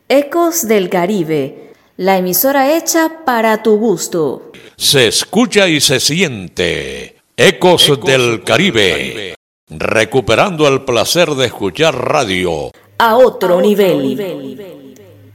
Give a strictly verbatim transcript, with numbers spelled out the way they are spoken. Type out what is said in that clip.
Ecos del Caribe, la emisora hecha para tu gusto. Se escucha y se siente. Ecos, Ecos del Caribe. Caribe. Recuperando el placer de escuchar radio. A otro, a otro nivel. nivel.